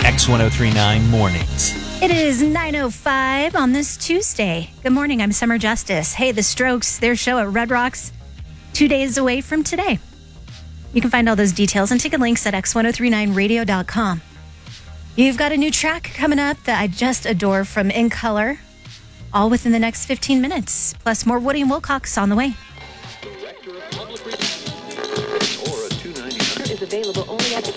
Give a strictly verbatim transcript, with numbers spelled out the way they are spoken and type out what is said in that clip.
X ten thirty-nine Mornings. It is nine oh five on this Tuesday. Good morning, I'm Summer Justice. Hey, the Strokes, their show at Red Rocks, two days away from today. You can find all those details and ticket links at x ten thirty-nine radio dot com. You've got a new track coming up that I just adore from In Color, all within the next fifteen minutes, plus more Woody and Wilcox on the way. Director of Public Relations, or a two ninety-nine is available only at the